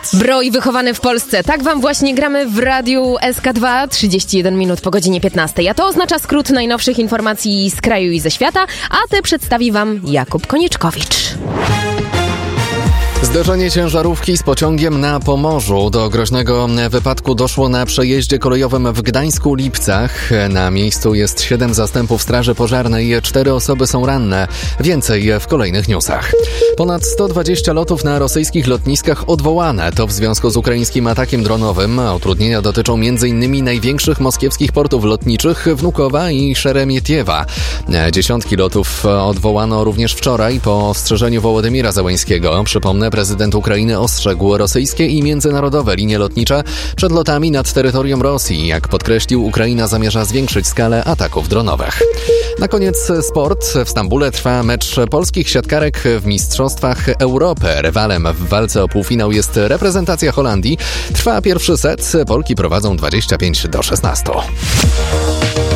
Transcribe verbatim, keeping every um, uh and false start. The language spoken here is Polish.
Broj wychowany w Polsce. Tak wam właśnie gramy w radiu S K dwa, trzydzieści jeden minut po godzinie piętnastej. A to oznacza skrót najnowszych informacji z kraju i ze świata, a te przedstawi wam Jakub Konieczkowicz. Zderzenie ciężarówki z pociągiem na Pomorzu. Do groźnego wypadku doszło na przejeździe kolejowym w Gdańsku-Lipcach. Na miejscu jest siedem zastępów straży pożarnej, cztery osoby są ranne. Więcej w kolejnych newsach. Ponad sto dwadzieścia lotów na rosyjskich lotniskach odwołane. To w związku z ukraińskim atakiem dronowym. Utrudnienia dotyczą m.in. największych moskiewskich portów lotniczych Wnukowa i Szeremietiewa. Dziesiątki lotów odwołano również wczoraj po ostrzeżeniu Wołodymira Zełenskiego. Przypomnę, prezydent Ukrainy ostrzegł rosyjskie i międzynarodowe linie lotnicze przed lotami nad terytorium Rosji. Jak podkreślił, Ukraina zamierza zwiększyć skalę ataków dronowych. Na koniec sport. W Stambule trwa mecz polskich siatkarek w Mistrzostwach Europy. Rywalem w walce o półfinał jest reprezentacja Holandii. Trwa pierwszy set. Polki prowadzą dwadzieścia pięć do szesnastu.